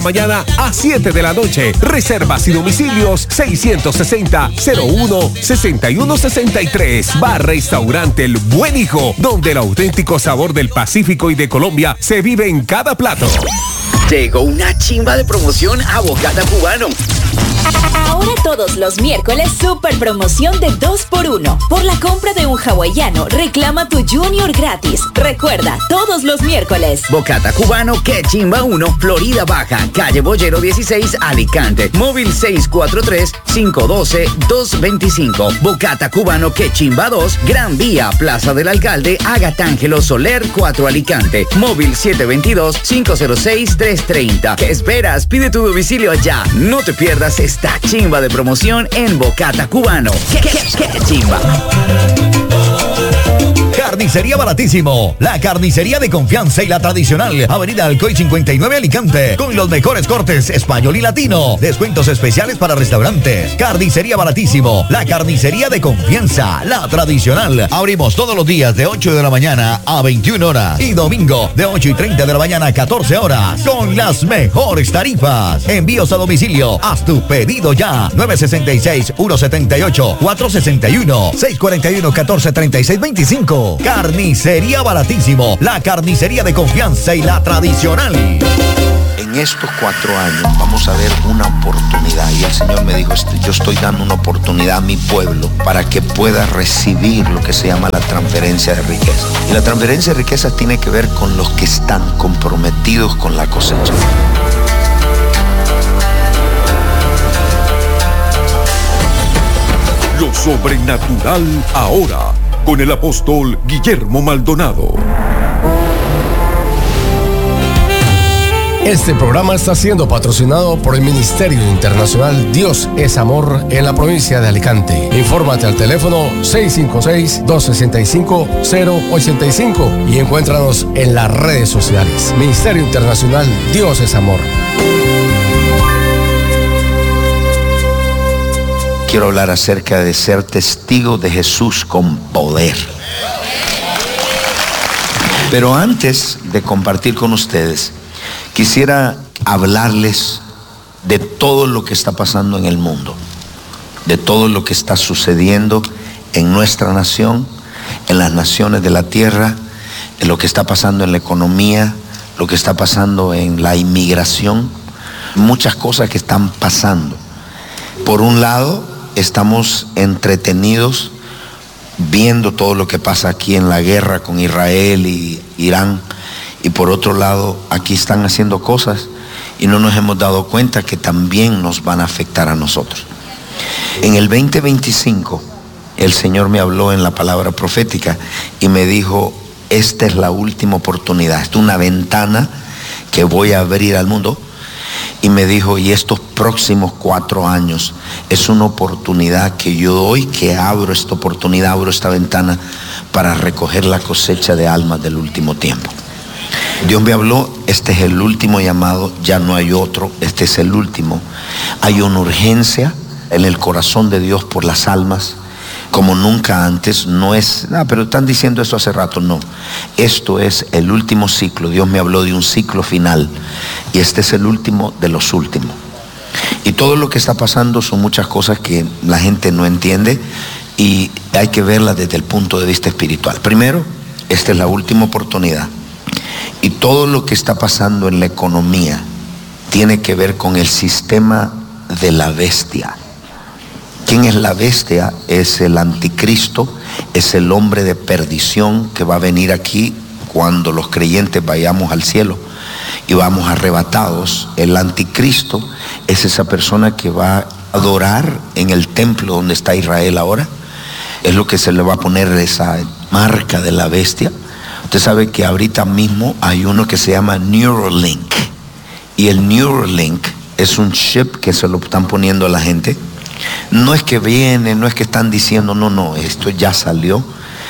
Mañana a 7 de la noche. Reservas y domicilios 660-01-6163. Bar Restaurante El Buen Hijo, donde el auténtico sabor del Pacífico y de Colombia se vive en cada plato. Llegó una chimba de promoción a Bocata Cubano. Ahora todos los miércoles, super promoción de 2x1. Por la compra de un hawaiano, reclama tu Junior gratis. Recuerda, todos los miércoles. Bocata Cubano, que chimba 1, Florida Baja, calle Boyero 16, Alicante. Móvil 643-512-225. Bocata Cubano, que chimba 2, Gran Vía, Plaza del Alcalde, Agatángelo Soler 4, Alicante. Móvil 722-506-330. ¿Qué esperas? Pide tu domicilio ya. No te pierdas esta chimba de promoción en Bocata Cubano. ¡Qué chimba! Carnicería Baratísimo, la carnicería de confianza y la tradicional. Avenida Alcoy 59, Alicante, con los mejores cortes español y latino. Descuentos especiales para restaurantes. Carnicería Baratísimo, la carnicería de confianza, la tradicional. Abrimos todos los días de 8 de la mañana a 21 horas y domingo de 8:30 de la mañana a 14 horas con las mejores tarifas. Envíos a domicilio. Haz tu pedido ya. 966-178-461 641-1436-25. Carnicería Baratísimo, la carnicería de confianza y la tradicional. En estos 4 años vamos a ver una oportunidad y el Señor me dijo, yo estoy dando una oportunidad a mi pueblo para que pueda recibir lo que se llama la transferencia de riqueza. Y la transferencia de riqueza tiene que ver con los que están comprometidos con la cosecha. Lo sobrenatural ahora, con el apóstol Guillermo Maldonado. Este programa está siendo patrocinado por el Ministerio Internacional Dios es Amor en la provincia de Alicante. Infórmate al teléfono 656-265-085 y encuéntranos en las redes sociales. Ministerio Internacional Dios es Amor. Quiero hablar acerca de ser testigo de Jesús con poder. Pero antes de compartir con ustedes, quisiera hablarles de todo lo que está pasando en el mundo, de todo lo que está sucediendo en nuestra nación, en las naciones de la tierra, en lo que está pasando en la economía, lo que está pasando en la inmigración, muchas cosas que están pasando. Por un lado, estamos entretenidos viendo todo lo que pasa aquí en la guerra con Israel y Irán, y por otro lado aquí están haciendo cosas y no nos hemos dado cuenta que también nos van a afectar a nosotros. En el 2025 el Señor me habló en la palabra profética y me dijo, esta es la última oportunidad, esta es una ventana que voy a abrir al mundo. Y me dijo, y estos próximos 4 años es una oportunidad que yo doy, que abro esta oportunidad, abro esta ventana para recoger la cosecha de almas del último tiempo. Dios me habló, este es el último llamado, ya no hay otro, este es el último. Hay una urgencia en el corazón de Dios por las almas, como nunca antes. No es, pero están diciendo eso hace rato, no. Esto es el último ciclo. Dios me habló de un ciclo final y este es el último de los últimos. Y todo lo que está pasando son muchas cosas que la gente no entiende y hay que verlas desde el punto de vista espiritual. Primero, esta es la última oportunidad y todo lo que está pasando en la economía tiene que ver con el sistema de la bestia. ¿Quién es la bestia? Es el anticristo, es el hombre de perdición que va a venir aquí cuando los creyentes vayamos al cielo y vamos arrebatados. El anticristo es esa persona que va a adorar en el templo donde está Israel ahora. Es lo que se le va a poner esa marca de la bestia. Usted sabe que ahorita mismo hay uno que se llama Neuralink, y el Neuralink es un chip que se lo están poniendo a la gente. No es que viene, no es que están diciendo, no, esto ya salió.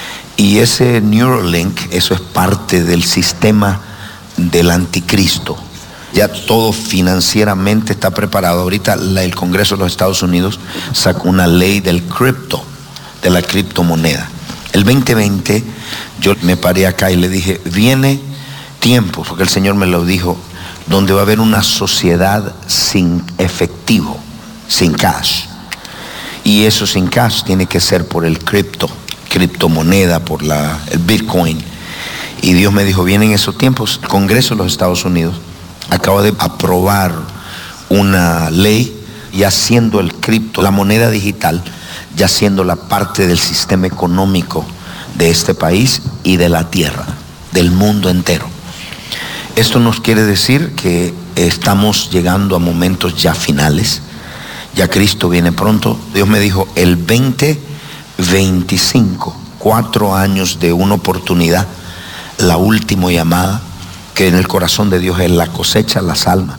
Y ese Neuralink, eso es parte del sistema del anticristo. Ya todo financieramente está preparado. Ahorita el Congreso de los Estados Unidos sacó una ley del cripto, de la criptomoneda. El 2020 yo me paré acá y le dije, viene tiempo, porque el Señor me lo dijo, donde va a haber una sociedad sin efectivo, sin cash. Y eso sin cash tiene que ser por el criptomoneda, por el Bitcoin. Y Dios me dijo, vienen esos tiempos. El Congreso de los Estados Unidos acaba de aprobar una ley ya siendo el cripto, la moneda digital, ya siendo la parte del sistema económico de este país y de la tierra, del mundo entero. Esto nos quiere decir que estamos llegando a momentos ya finales. Ya Cristo viene pronto. Dios me dijo, el 2025, 4 años de una oportunidad, la última llamada, que en el corazón de Dios es la cosecha, las almas.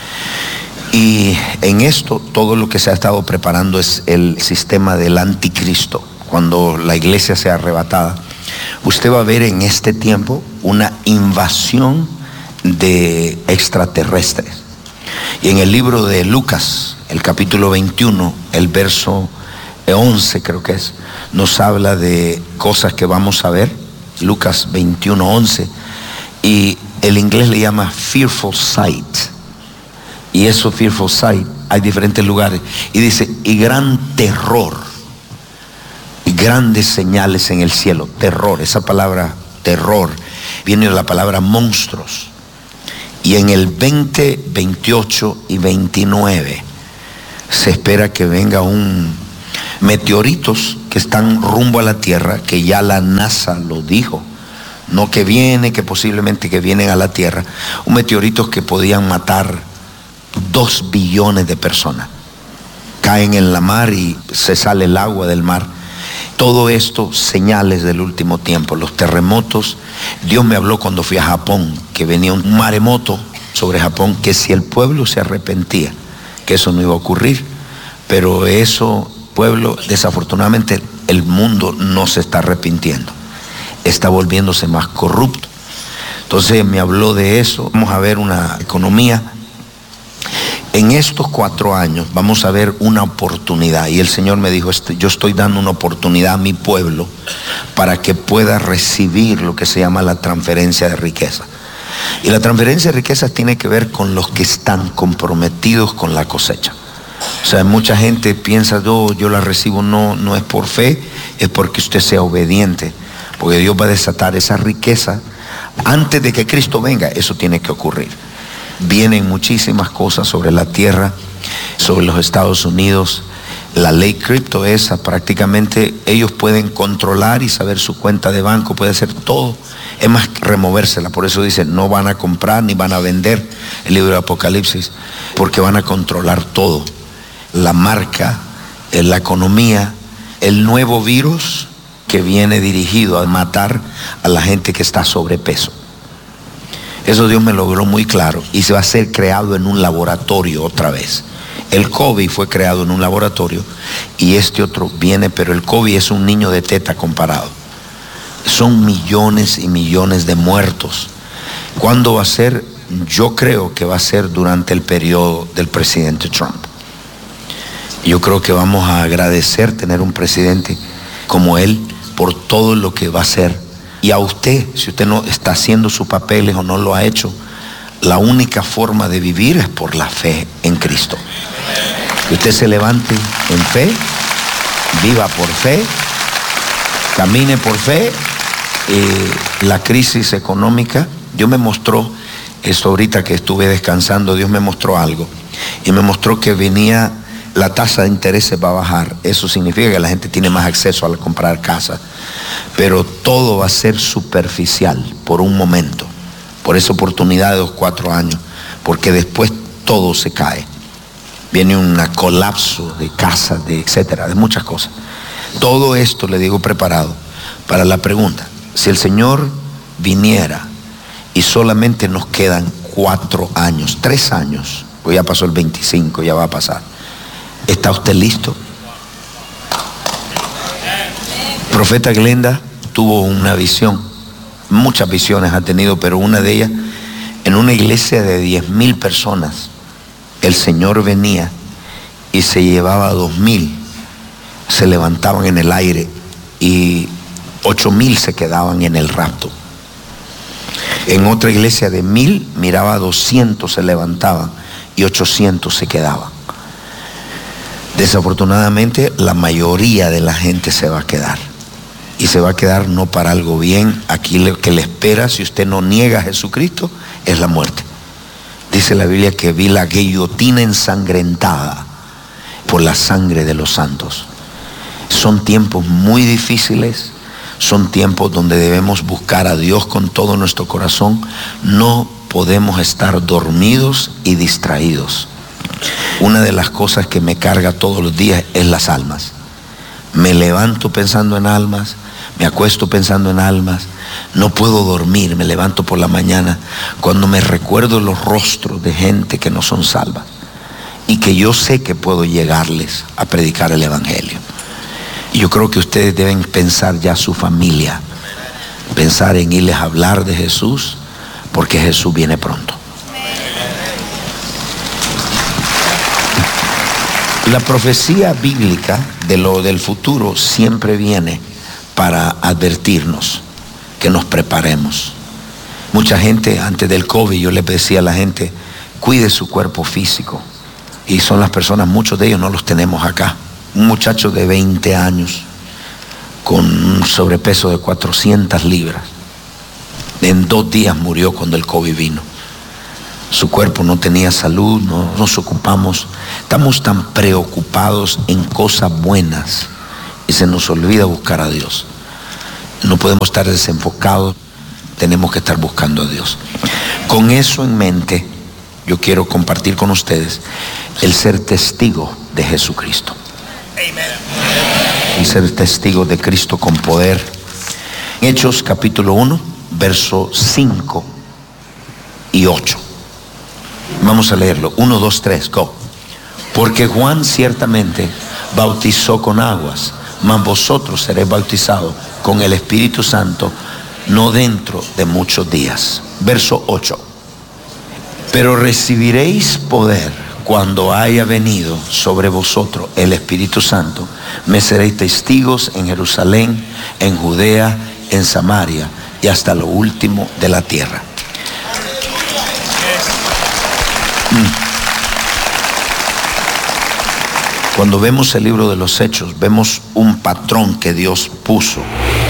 Y en esto, todo lo que se ha estado preparando es el sistema del anticristo. Cuando la iglesia sea arrebatada, usted va a ver en este tiempo una invasión de extraterrestres. Y en el libro de Lucas, el capítulo 21, el verso 11 creo que es, nos habla de cosas que vamos a ver. Lucas 21, 11, y el inglés le llama fearful sight. Y eso, fearful sight, hay diferentes lugares. Y dice, y gran terror, y grandes señales en el cielo. Terror, esa palabra terror viene de la palabra monstruos. Y en el 20, 28 y 29 se espera que venga meteoritos que están rumbo a la Tierra, que ya la NASA lo dijo. No que viene, que posiblemente que vienen a la Tierra. Un meteoritos que podían matar 2 billones de personas. Caen en la mar y se sale el agua del mar. Todo esto, señales del último tiempo. Los terremotos. Dios me habló cuando fui a Japón, que venía un maremoto sobre Japón, que si el pueblo se arrepentía, que eso no iba a ocurrir. Pero eso, pueblo, desafortunadamente el mundo no se está arrepintiendo. Está volviéndose más corrupto. Entonces me habló de eso. Vamos a ver una economía. En estos 4 años vamos a ver una oportunidad. Y el Señor me dijo, yo estoy dando una oportunidad a mi pueblo para que pueda recibir lo que se llama la transferencia de riqueza. Y la transferencia de riquezas tiene que ver con los que están comprometidos con la cosecha. O sea, mucha gente piensa, yo la recibo, no es por fe, es porque usted sea obediente. Porque Dios va a desatar esa riqueza antes de que Cristo venga. Eso tiene que ocurrir. Vienen muchísimas cosas sobre la tierra, sobre los Estados Unidos. La ley cripto esa, prácticamente ellos pueden controlar y saber su cuenta de banco, puede hacer todo. Es más, removérsela. Por eso dice, no van a comprar ni van a vender el libro de Apocalipsis, porque van a controlar todo. La marca, la economía, el nuevo virus que viene dirigido a matar a la gente que está sobrepeso. Eso Dios me logró muy claro, y se va a ser creado en un laboratorio otra vez. El COVID fue creado en un laboratorio y este otro viene, pero el COVID es un niño de teta comparado. Son millones y millones de muertos. ¿Cuándo va a ser? Yo creo que va a ser durante el periodo del presidente Trump. Yo creo que vamos a agradecer tener un presidente como él por todo lo que va a hacer. Y a usted, si usted no está haciendo sus papeles o no lo ha hecho, la única forma de vivir es por la fe en Cristo. Que usted se levante en fe, viva por fe, camine por fe. La crisis económica, Dios me mostró esto ahorita que estuve descansando. Dios me mostró algo y me mostró que venía, la tasa de interés va a bajar. Eso significa que la gente tiene más acceso a comprar casa, pero todo va a ser superficial por un momento, por esa oportunidad de los 4 años, porque después todo se cae. Viene un colapso de casas, de etcétera, de muchas cosas. Todo esto le digo preparado para la pregunta. Si el Señor viniera y solamente nos quedan 4 años, 3 años, pues ya pasó el 25, ya va a pasar. ¿Está usted listo? El profeta Glenda tuvo una visión, muchas visiones ha tenido, pero una de ellas, en una iglesia de 10,000 personas, el Señor venía y se llevaba 2,000, se levantaban en el aire y 8,000 se quedaban en el rapto. En otra iglesia de 1000 miraba 200 se levantaban y 800 se quedaban. Desafortunadamente la mayoría de la gente se va a quedar. Y se va a quedar no para algo bien. Aquí lo que le espera, si usted no niega a Jesucristo, es la muerte. Dice la Biblia que vi la guillotina ensangrentada por la sangre de los santos. Son tiempos muy difíciles. Son tiempos donde debemos buscar a Dios con todo nuestro corazón. No podemos estar dormidos y distraídos. Una de las cosas que me carga todos los días es las almas. Me levanto pensando en almas, me acuesto pensando en almas, no puedo dormir, me levanto por la mañana cuando me recuerdo los rostros de gente que no son salvas y que yo sé que puedo llegarles a predicar el evangelio. Y yo creo que ustedes deben pensar ya su familia, pensar en irles a hablar de Jesús, porque Jesús viene pronto. La profecía bíblica de lo del futuro siempre viene para advertirnos que nos preparemos. Mucha gente antes del COVID, yo les decía a la gente, cuide su cuerpo físico. Y son las personas, muchos de ellos no los tenemos acá. Un muchacho de 20 años con un sobrepeso de 400 libras. En 2 días murió cuando el COVID vino. Su cuerpo no tenía salud, no nos ocupamos. Estamos tan preocupados en cosas buenas y se nos olvida buscar a Dios. No podemos estar desenfocados, tenemos que estar buscando a Dios. Con eso en mente, yo quiero compartir con ustedes el ser testigo de Jesucristo. El ser testigo de Cristo con poder. Hechos capítulo 1, versos 5 y 8. Vamos a leerlo. 1, 2, 3, go. Porque Juan ciertamente bautizó con aguas, mas vosotros seréis bautizados con el Espíritu Santo no dentro de muchos días. Verso 8. Pero recibiréis poder cuando haya venido sobre vosotros el Espíritu Santo. Me seréis testigos en Jerusalén, en Judea, en Samaria y hasta lo último de la tierra. Cuando vemos el libro de los Hechos, vemos un patrón que Dios puso.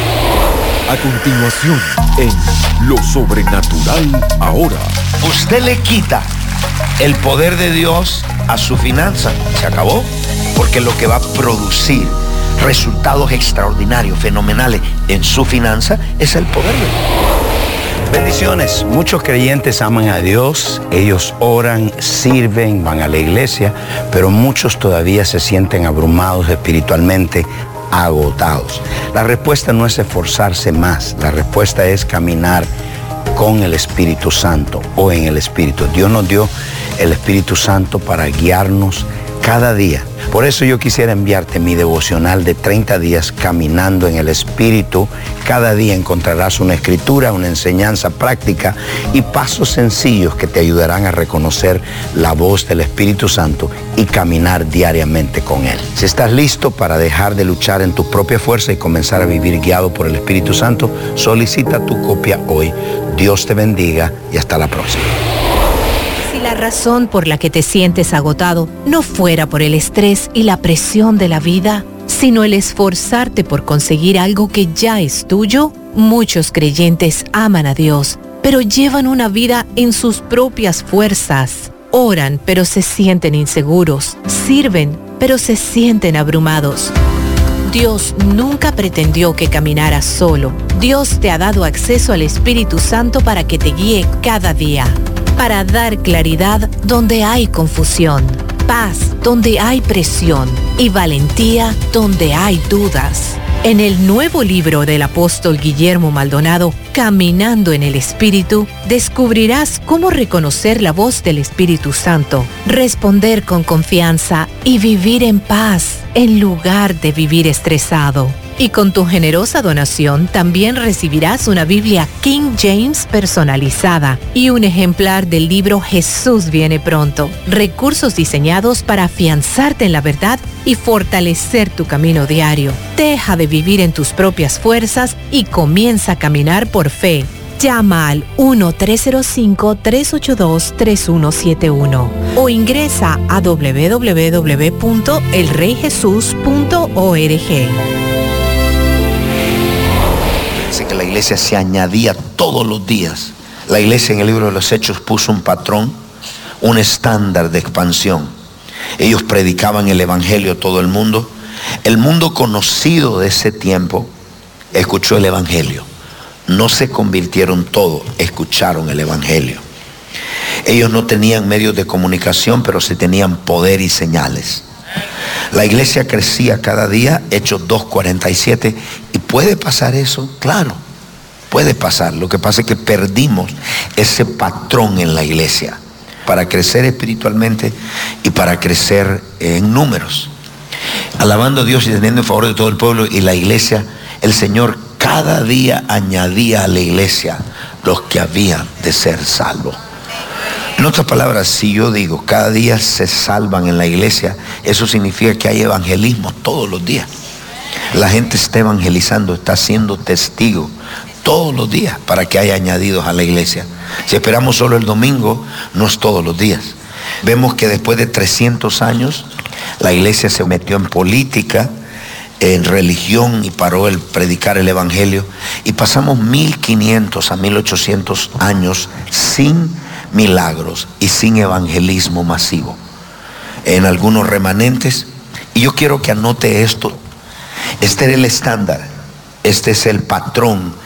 A continuación, en Lo Sobrenatural Ahora. Usted le quita el poder de Dios a su finanza, se acabó, porque lo que va a producir resultados extraordinarios, fenomenales en su finanza es el poder de Dios. Bendiciones. Muchos creyentes aman a Dios, ellos oran, sirven, van a la iglesia, pero muchos todavía se sienten abrumados espiritualmente, agotados. La respuesta no es esforzarse más, la respuesta es caminar con el Espíritu Santo o en el Espíritu. Dios nos dio el Espíritu Santo para guiarnos cada día. Por eso yo quisiera enviarte mi devocional de 30 días caminando en el Espíritu. Cada día encontrarás una escritura, una enseñanza práctica y pasos sencillos que te ayudarán a reconocer la voz del Espíritu Santo y caminar diariamente con Él. Si estás listo para dejar de luchar en tu propia fuerza y comenzar a vivir guiado por el Espíritu Santo, solicita tu copia hoy. Dios te bendiga y hasta la próxima. Si la razón por la que te sientes agotado no fuera por el estrés y la presión de la vida, sino el esforzarte por conseguir algo que ya es tuyo, muchos creyentes aman a Dios, pero llevan una vida en sus propias fuerzas. Oran, pero se sienten inseguros. Sirven, pero se sienten abrumados. Dios nunca pretendió que caminaras solo. Dios te ha dado acceso al Espíritu Santo para que te guíe cada día, para dar claridad donde hay confusión, paz donde hay presión y valentía donde hay dudas. En el nuevo libro del apóstol Guillermo Maldonado, Caminando en el Espíritu, descubrirás cómo reconocer la voz del Espíritu Santo, responder con confianza y vivir en paz en lugar de vivir estresado. Y con tu generosa donación también recibirás una Biblia King James personalizada y un ejemplar del libro Jesús viene pronto. Recursos diseñados para afianzarte en la verdad y fortalecer tu camino diario. Deja de vivir en tus propias fuerzas y comienza a caminar por fe. Llama al 1-305-382-3171 o ingresa a www.elreyjesus.org. Dice que la iglesia se añadía todos los días. La iglesia en el libro de los Hechos puso un patrón, un estándar de expansión. Ellos predicaban el evangelio a todo el mundo. El mundo conocido de ese tiempo escuchó el evangelio. No se convirtieron todos, escucharon el evangelio. Ellos no tenían medios de comunicación, pero sí tenían poder y señales. La iglesia crecía cada día, Hechos 2:47, y puede pasar eso, claro, puede pasar. Lo que pasa es que perdimos ese patrón en la iglesia para crecer espiritualmente y para crecer en números. Alabando a Dios y teniendo en favor de todo el pueblo y la iglesia, el Señor cada día añadía a la iglesia los que habían de ser salvos. En otras palabras, si yo digo cada día se salvan en la iglesia, eso significa que hay evangelismo todos los días. La gente está evangelizando, está siendo testigo todos los días para que haya añadidos a la iglesia. Si esperamos solo el domingo, no es todos los días. Vemos que después de 300 años, la iglesia se metió en política, en religión, y paró el predicar el evangelio, y pasamos 1500 a 1800 años sin milagros y sin evangelismo masivo en algunos remanentes. Y yo quiero que anote esto. Este era el estándar, este es el patrón